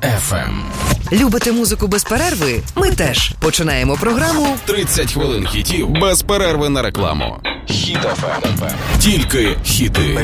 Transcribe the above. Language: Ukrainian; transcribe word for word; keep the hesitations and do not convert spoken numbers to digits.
еф ем. Любите музику без перерви? Ми теж. Починаємо програму тридцять хвилин хітів без перерви на рекламу. Хіт еф ем. Тільки хіти.